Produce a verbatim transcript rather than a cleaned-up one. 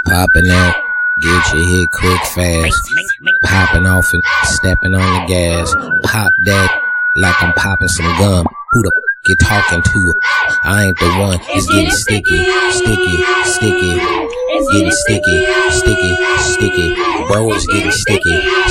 Popping out, get your hit quick fast. Popping off and stepping on the gas. Pop that like I'm popping some gum. Who the f you talking to? I ain't the one. It's getting sticky, sticky, sticky. Getting sticky, sticky, sticky. Bro, it's getting sticky.